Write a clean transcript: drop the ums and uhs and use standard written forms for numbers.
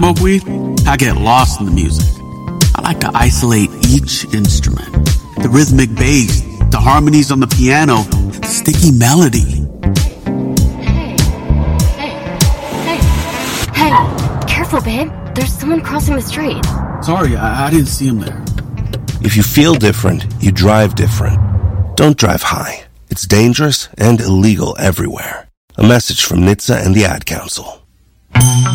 Smoke weed, I get lost in the music. I like to isolate each instrument. The rhythmic bass, the harmonies on the piano, the sticky melody. Hey, careful, babe. There's someone crossing the street. Sorry, I didn't see him there. If you feel different, you drive different. Don't drive high. It's dangerous and illegal everywhere. A message from NHTSA and the Ad Council.